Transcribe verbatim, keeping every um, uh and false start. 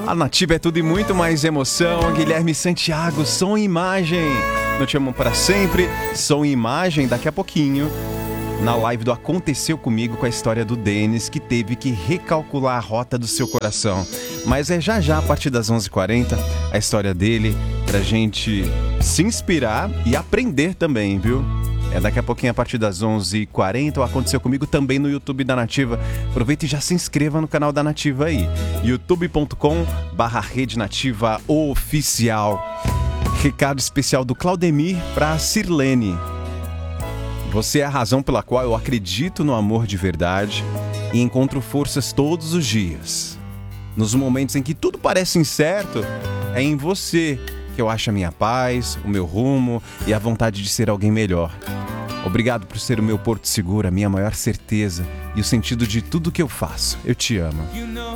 A Nativa é tudo e muito mais emoção. Guilherme Santiago, som e imagem. Não te amo para sempre, som e imagem daqui a pouquinho. Na live do Aconteceu Comigo, com a história do Denis, que teve que recalcular a rota do seu coração. Mas é já já, a partir das onze e quarenta, a história dele, pra gente se inspirar e aprender também, viu? É daqui a pouquinho, a partir das onze e quarenta, o Aconteceu Comigo também no YouTube da Nativa. Aproveita e já se inscreva no canal da Nativa aí. youtube ponto com barra Rede Nativa Oficial. Recado especial do Claudemir pra Sirlene. Você é a razão pela qual eu acredito no amor de verdade e encontro forças todos os dias. Nos momentos em que tudo parece incerto, é em você que eu acho a minha paz, o meu rumo e a vontade de ser alguém melhor. Obrigado por ser o meu porto seguro, a minha maior certeza e o sentido de tudo que eu faço. Eu te amo.